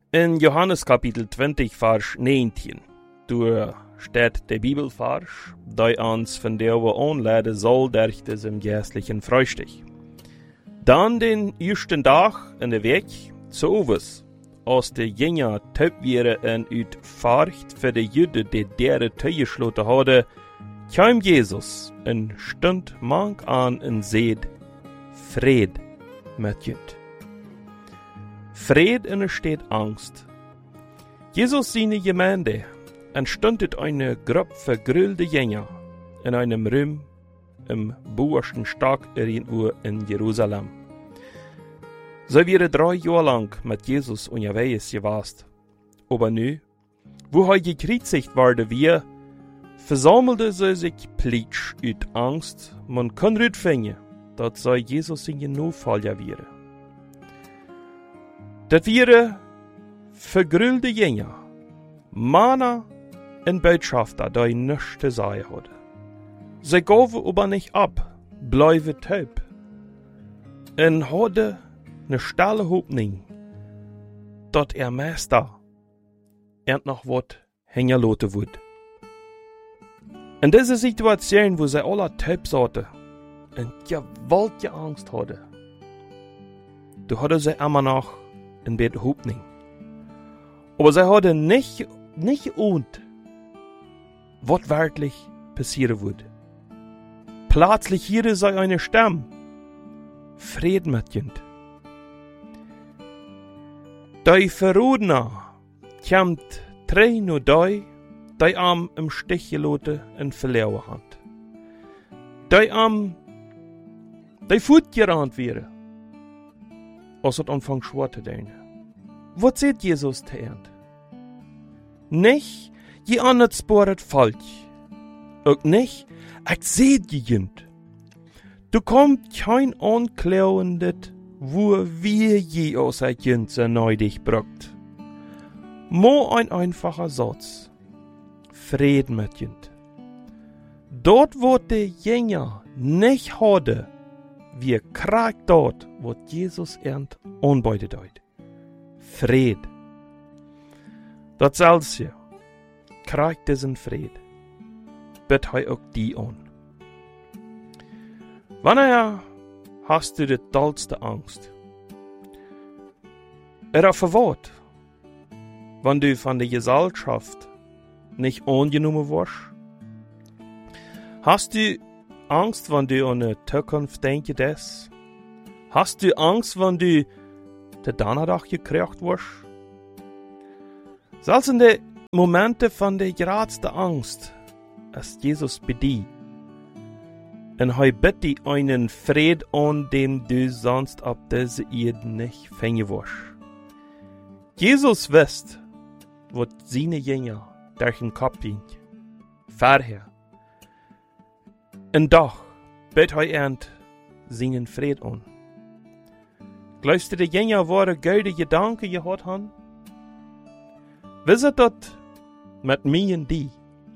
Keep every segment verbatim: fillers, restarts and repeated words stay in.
In Johannes Kapitel twintig, Vers negentien, daar staat de Bibelvers, die ons van der we aanleiden zal durch diesem geestlichen Frühstück. Dan den eersten dag in de week, zoveel, als de Jünger taub waren en uit Furcht voor de Juden die derde toegesloten hadden, kwam Jezus en stond mank aan en zeid, Fred met jut. Fred entsteht Angst. Jesus seine Gemeinde entstand eine Gruppe vergrüllte Jünger in einem Raum im boersten Stag in Jerusalem. Sie waren drei Jahre lang mit Jesus unterwegs gewesen. Aber nu, wo er gekreuzigt wurde, wir, versammelte sie sich plötzlich uit Angst, man kann nicht finden, dass sie Jesus in den Nachfolger wäre. Das wären vergrüllte Jünger, Männer und Botschafter, die nichts zu sagen hatten. Sie gaven aber nicht ab, bleiben taub, und hatten eine stille Hoffnung, dass er Meister er noch was hängen lassen würde. In dieser Situation, wo sie alle taub saßen und gewaltige Angst hatten, da hatten sie immer noch ein bisschen Hoffnung. Aber sie hatten nicht, nicht und, was wirklich passieren würde. Plötzlich hörten sie eine Stimme. Frieden mit Jünd. Die Verrodner kämmt drei nur die, die am im Stich gelaten und verloren haben. Die am, die fortgerannt wären, als het anfangt schwer zu tun. Was sieht Jesus zu Ende? Nicht, je anders sporet falsch. Auch nicht, ich seht je jünd. Du kommt kein anklauendet, wo wir je aus ein Jünd so neidig brockt. Mo ein einfacher Satz. Frieden mit Jünd. Dort, wo die Jünger nicht hatte, wir kriegt dort, wo Jesus ernt anbeutet hat. Fried. Das selbst hier, kriegt diesen Fried. Bet hij auch die an. Wanneer hast du die dollste Angst? Er verwahrt, wenn du von der Gesellschaft nicht angenommen wirst? Hast du Angst, wenn du an die Zukunft denkst? Hast du Angst, wenn du der Donnerdag gekriegt wirst? Selbst in den Momenten von der größten Angst ist Jesus bei dir. Und er bittet einen Fried an, dem du sonst auf dieser Erde nicht finden wirst. Jesus wisst, was seine Jünger durch den Kopf ging. Vorher. Und doch bittet er ernt seinen Fried an. Glaubst du, die Jünger waren gute Gedanken gehabt haben? Wie ist das mit mir und dir?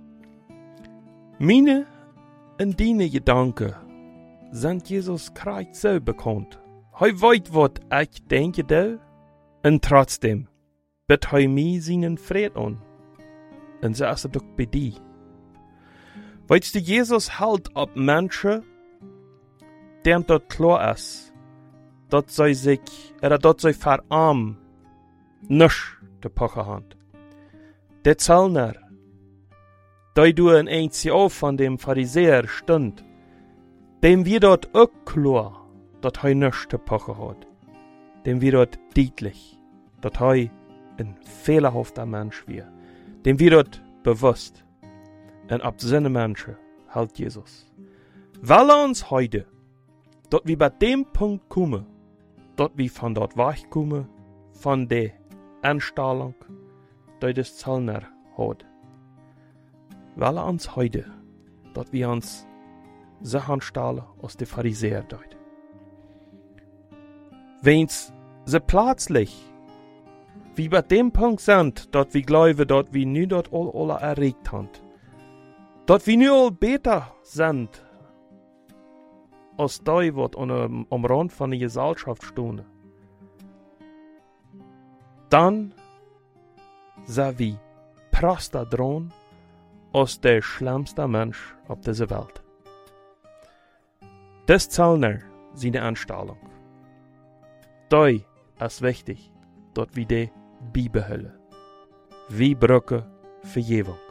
Meine und deine Gedanken sind Jesus Christus so bekannt. Er weiß, was ich denke, da, und trotzdem bittet er mir seinen Fried an. Und so ist es doch bei dir. Weißt du, Jesus hält ab Menschen, denen dort klar ist, dass sie sich, oder dass sie verarmen, nichts zu packen haben. Der Zöllner, der du in ein Jahr von dem Pharisäer stund, dem wird dort auch klar, dass er nichts zu packen hat. Dem wird dort deutlich, dass er ein fehlerhafter Mensch wird. Dem wird dort bewusst. Und ab seine Menschen hält Jesus. Weil er uns heute, dass wir bei dem Punkt kommen, dass wir von dort wegkommen, von der Anstellung, die das Zöllner hat. Weil er uns heute, dass wir uns so anstellen als die Pharisäer dort. Wenn's sie plötzlich, wie bei dem Punkt sind, dass wir glauben, dass wir nu dort all alle erregt haben, dass wir nu all besser sind, als die, die am, am Rand von der Gesellschaft stehen, dann sei wie Proster dran als der schlimmste Mensch auf dieser Welt. Das Zellner seine Anstellung. Da ist wichtig, dort wie die bibehüllen. Wie Brücke Vergebung.